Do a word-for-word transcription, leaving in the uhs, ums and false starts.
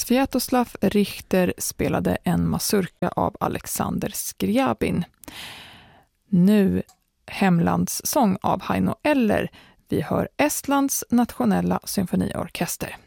Sviatoslav Richter spelade en mazurka av Alexander Scriabin. Nu hemlandssång av Heino Eller. Vi hör Estlands nationella symfoniorkester.